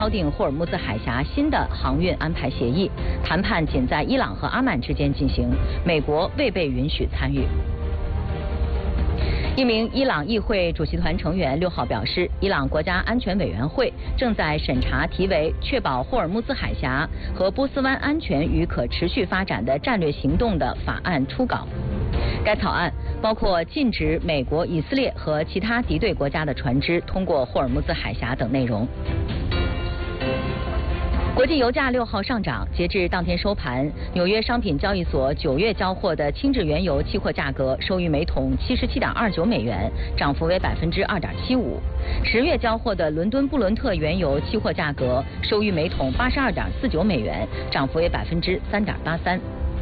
敲定霍尔木兹海峡新的航运安排协议，谈判仅在伊朗和阿曼之间进行，美国未被允许参与。一名伊朗议会主席团成员6号表示，伊朗国家安全委员会正在审查题为《确保霍尔木兹海峡和波斯湾安全与可持续发展的战略行动》的法案初稿。该草案包括禁止美国、以色列和其他敌对国家的船只通过霍尔木兹海峡等内容。国际油价6号上涨，截至当天收盘，纽约商品交易所9月交货的轻质原油期货价格收于每桶77.29美元，涨幅为2.75%。10月交货的伦敦布伦特原油期货价格收于每桶82.49美元，涨幅为3.83%。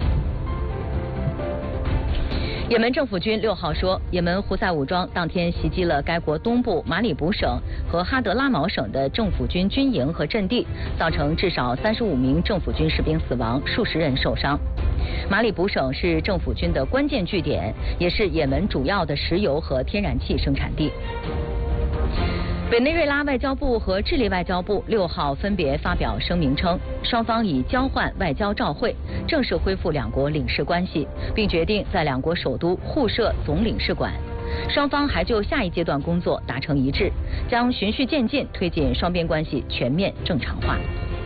也门政府军6号说，也门胡塞武装当天袭击了该国东部马里卜省和哈德拉毛省的政府军军营和阵地，造成至少35名政府军士兵死亡，数十人受伤。马里卜省是政府军的关键据点，也是也门主要的石油和天然气生产地。委内瑞拉外交部和智利外交部6号分别发表声明称，双方已交换外交照会，正式恢复两国领事关系，并决定在两国首都互设总领事馆。双方还就下一阶段工作达成一致，将循序渐进推进双边关系全面正常化。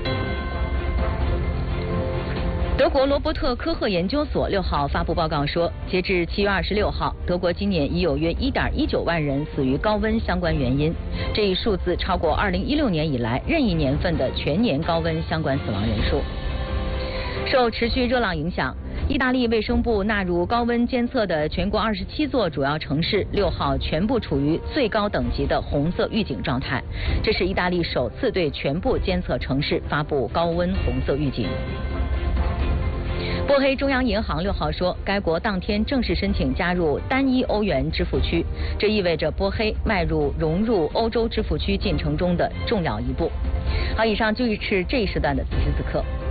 德国罗伯特科赫研究所6号发布报告说，截至7月26号，德国今年已有约1.19万人死于高温相关原因，这一数字超过2016年以来任意年份的全年高温相关死亡人数。受持续热浪影响，意大利卫生部纳入高温监测的全国27座主要城市6号全部处于最高等级的红色预警状态，这是意大利首次对全部监测城市发布高温红色预警。波黑中央银行6号说，该国当天正式申请加入单一欧元支付区，这意味着波黑迈入融入欧洲支付区进程中的重要一步。好，以上就是这一时段的此时此刻。